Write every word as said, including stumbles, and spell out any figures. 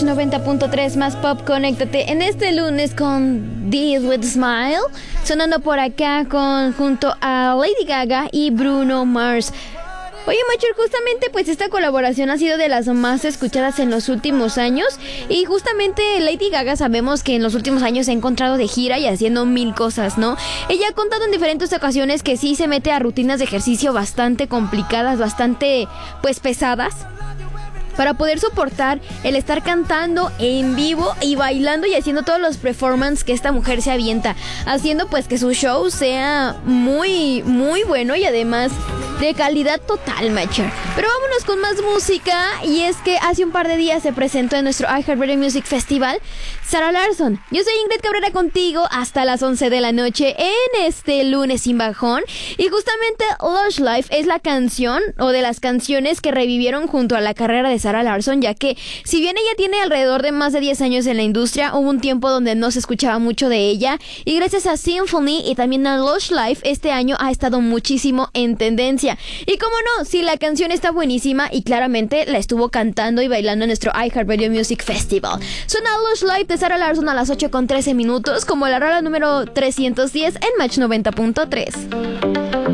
noventa punto tres más pop, conéctate en este lunes con Deal with Smile, sonando por acá con junto a Lady Gaga y Bruno Mars. Oye, Macher, justamente pues esta colaboración ha sido de las más escuchadas en los últimos años, y justamente Lady Gaga sabemos que en los últimos años se ha encontrado de gira y haciendo mil cosas, ¿no? Ella ha contado en diferentes ocasiones que sí se mete a rutinas de ejercicio bastante complicadas, bastante pues pesadas, para poder soportar el estar cantando en vivo y bailando y haciendo todos los performances que esta mujer se avienta, haciendo pues que su show sea muy, muy bueno y además de calidad total, Macher. Pero vámonos con más música, y es que hace un par de días se presentó en nuestro iHeartRadio Music Festival Sarah Larsson. Yo soy Ingrid Cabrera contigo hasta las once de la noche en este lunes sin bajón, y justamente Lush Life es la canción o de las canciones que revivieron junto a la carrera de Sarah Larsson, ya que si bien ella tiene alrededor de más de diez años en la industria, hubo un tiempo donde no se escuchaba mucho de ella, y gracias a Symphony y también a Lush Life este año ha estado muchísimo en tendencia. Y como no, si la canción está buenísima y claramente la estuvo cantando y bailando en nuestro iHeartRadio Music Festival. Suena Lush Life de Sarah Larsson a las ocho con trece minutos como la rola número trescientos diez en Match noventa punto tres.